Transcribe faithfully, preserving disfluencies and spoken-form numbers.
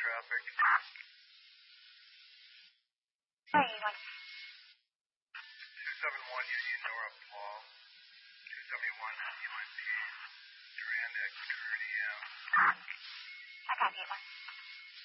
traffic. Hi, you want two seven one Union Nora Paul. two seventy-one U N P.